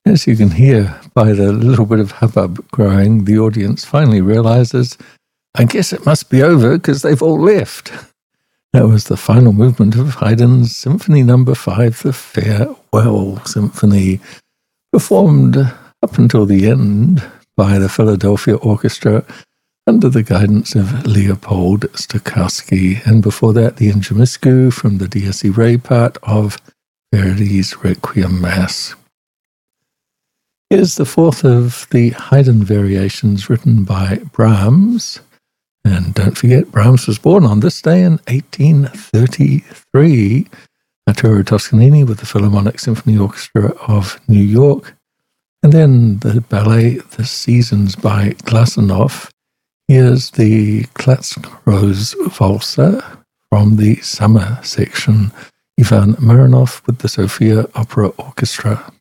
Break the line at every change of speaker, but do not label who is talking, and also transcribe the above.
As you can hear by the little bit of hubbub growing, the audience finally realizes, I guess it must be over because they've all left. That was the final movement of Haydn's Symphony No. 5, the Farewell Symphony, performed up until the end by the Philadelphia Orchestra under the guidance of Leopold Stokowski, and before that the Ingemiscu from the Dies Irae part of Verdi's Requiem Mass. Here's the fourth of the Haydn variations written by Brahms. And don't forget, Brahms was born on this day in 1833. Arturo Toscanini with the Philharmonic Symphony Orchestra of New York. And then the ballet The Seasons by Glazunov. Here's the Klatz-Rose Valser from the summer section. Ivan Mironov with the Sofia Opera Orchestra.